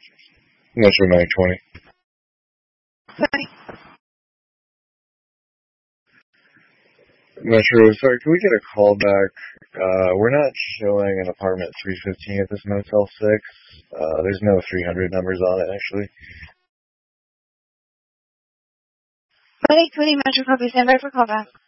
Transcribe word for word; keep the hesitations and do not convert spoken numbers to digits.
Metro nine twenty. Sorry. Metro, sorry, can we get a call back? Uh, we're not showing an apartment three fifteen at this Motel six. Uh, there's no three hundred numbers on it, actually. Friday twenty Metro copy, stand by for callback.